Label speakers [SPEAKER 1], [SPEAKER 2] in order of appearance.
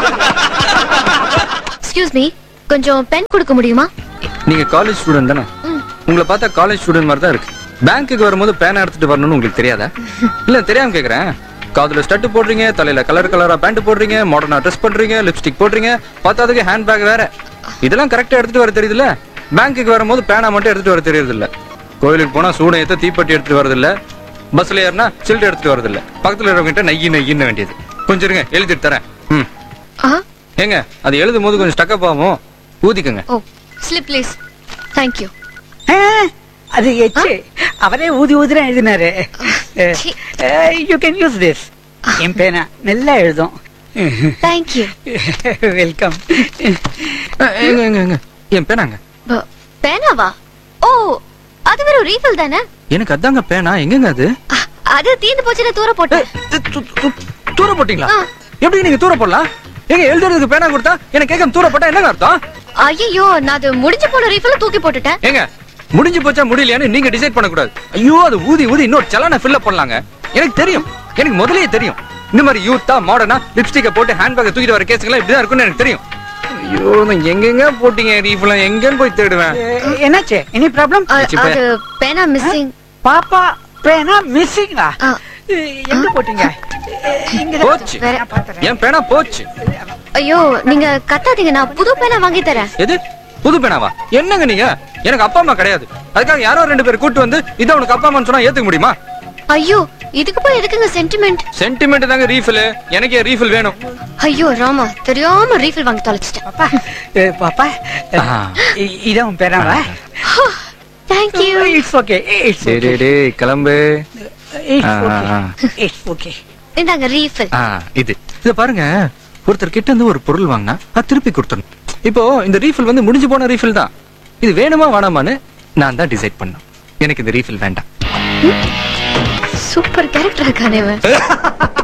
[SPEAKER 1] Excuse me, கொஞ்சம் pen கொடுக்க முடியுமா?
[SPEAKER 2] நீங்க காலேஜ் ஸ்டூடெண்ட் தானே? உங்களை பார்த்தா காலேஜ் ஸ்டூடெண்ட் மாதிரி தான் இருக்கு. பேங்க்குக்கு வரும்போது பேனா எடுத்துட்டு வரணும்னு உங்களுக்கு தெரியாதா? இல்ல தெரியாம கேக்குறேன். காதுல ஸ்டட் போடுறீங்க, தலையில கலர் கலரா பேண்ட் போடுறீங்க, மாடர்னா ட்ரெஸ் பண்றீங்க, லிப்ஸ்டிக் போடுறீங்க, பார்த்ததுக்கு ஹேண்ட் பேக் வேற. இதெல்லாம் கரெக்டா எடுத்துட்டு வர தெரியுதுல்ல? பேங்க்குக்கு வரும்போது பேனா மட்டும் எடுத்துட்டு வர தெரியுது இல்ல. கோயிலுக்கு போனா சூடம் ஏத்த தீப்பெட்டி எடுத்துட்டு வரது இல்ல. பஸ்ல ஏறினா சில்ட் எடுத்துட்டு வரது இல்ல. பக்கத்துல இருக்கிறவங்கிட்ட நெய்யின்னு வேண்டியது. கொஞ்சம் இருங்க, எழுதிட்டு தரேன். ஏங்க அது எழுதும் போது கொஞ்சம் ஸ்டக்கப் ஆகும், ஊதிக்கங்க.
[SPEAKER 1] ஓ ஸ்லிப் ப்ளீஸ். Thank you.
[SPEAKER 3] அது எச்சு அவரே ஊதுறேன் எழுதினாரு. You can use this. என் பேனா நல்லா எழுதும்.
[SPEAKER 1] Thank you.
[SPEAKER 3] வெல்கம்.
[SPEAKER 2] என் பேனாங்க.
[SPEAKER 1] பேனாவா? ஓ அது வெறும் ரீஃபில் தானே?
[SPEAKER 2] எனக்கு அதாங்க பேனா. எங்கங்க அது?
[SPEAKER 1] அது தீந்து போச்சுன்னு தூர போட்டேன்.
[SPEAKER 2] தூர போட்டீங்களா? எப்படி நீங்க தூர போடலாம்? எங்க எழுதுறதுக்கு பேனா கொடுத்தா எனக்கு கேட்காம தூர போட்டா என்னங்க அர்த்தம்?
[SPEAKER 1] ஐயோ நான் அது முடிஞ்சு போன ரீஃபில் தூக்கி போட்டுட்டேன்.
[SPEAKER 2] ஏங்க முடிஞ்சு போச்சா முடியலையான்னு நீங்க டிசைட் பண்ண கூடாது. ஐயோ அது ஊதி இன்னொரு சலான ஃபில் அப் பண்ணலாங்க. எனக்கு தெரியும், எனக்கு முதல்லயே தெரியும். இந்த மாதிரி யூத்தா மாடர்னா லிப்ஸ்டிக்க போட்டு ஹேண்ட் பேக் தூக்கிட்டு வர கேஸ்லாம் இப்படிதான் இருக்கும்னு எனக்கு தெரியும். ஐயோ நான் எங்கெங்க போட்டீங்க ரீஃபில்? எங்கன்னு போய் தேடுவேன்.
[SPEAKER 3] என்னாச்சு? Any problem?
[SPEAKER 1] அது பேனா மிஸ்ஸிங்.
[SPEAKER 3] பாப்பா பேனா மிஸ்ஸிங்கா? எங்க போட்டீங்க?
[SPEAKER 2] போச்சு, என் பேனா போச்சு.
[SPEAKER 1] ஐயோ நீங்க கத்தாதீங்க, நான் புது பேனா வாங்கி தரேன்.
[SPEAKER 2] எது புது பேனாவா? என்னங்க நீங்க? எனக்கு அப்பா அம்மா கிடையாது. அதுக்காக யாரோ 2 பேர் கூட்டு வந்து இத உனக்கு அப்பா அம்மான்னு சொன்னா ஏத்துக்க முடியுமா?
[SPEAKER 1] ஐயோ இதுக்கு போய் எதுக்குங்க சென்டிமெண்ட்?
[SPEAKER 2] சென்டிமெண்ட் தாங்க ரீஃபில். எனக்கே ரீஃபில் வேணும்.
[SPEAKER 1] ஐயோ ராமா, தெரியாம ரீஃபில் வாங்கி தொலைச்சிட்டேன்.
[SPEAKER 3] பாப்பா பாப்பா இதான் உன் பேனாவா?
[SPEAKER 1] Thank you.
[SPEAKER 3] It's okay.
[SPEAKER 2] சரி டேய் கிளம்பு.
[SPEAKER 3] It's okay.
[SPEAKER 1] இந்தாங்க ரீஃபில்.
[SPEAKER 2] இத பாருங்க, ஒருத்தர் கிட்ட இருந்து ஒரு பொருள் வாங்கினா அது திருப்பி கொடுத்துடணும். இப்போ இந்த ரீஃபில் வந்து முடிஞ்சு போன ரீஃபில் தான். இது வேணுமா வேணாமான்னு நான் தான் டிசைட் பண்ணேன். எனக்கு இந்த ரீஃபில் வேண்டாம்.
[SPEAKER 1] சூப்பர் கேரக்டர் இருக்கானே.